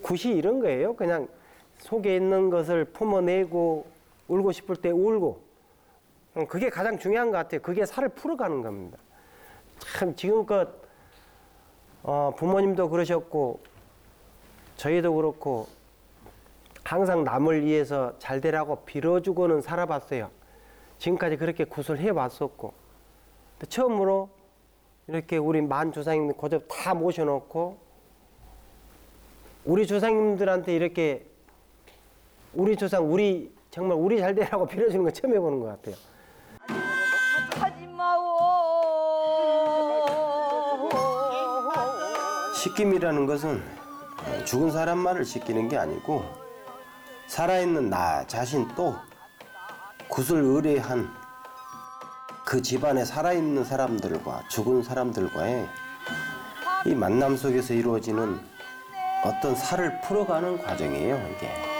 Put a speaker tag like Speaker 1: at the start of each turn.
Speaker 1: 굿이 이런 거예요. 그냥 속에 있는 것을 품어내고 울고 싶을 때 울고. 그게 가장 중요한 것 같아요. 그게 살을 풀어가는 겁니다. 참 지금껏 부모님도 그러셨고 저희도 그렇고 항상 남을 위해서 잘 되라고 빌어주고는 살아봤어요. 지금까지 그렇게 굿을 해왔었고 처음으로 이렇게 우리 만 조상님들 고접 다 모셔놓고 우리 조상님들한테 이렇게 우리 조상 정말 우리 잘 되라고 빌어주는 거 처음 해보는 것 같아요. 씻김이라는 것은 죽은 사람 말을 씻기는 게 아니고 살아있는 나 자신 또 굿을 의뢰한 그 집안에 살아있는 사람들과 죽은 사람들과의 이 만남 속에서 이루어지는 어떤 살을 풀어가는 과정이에요, 이게.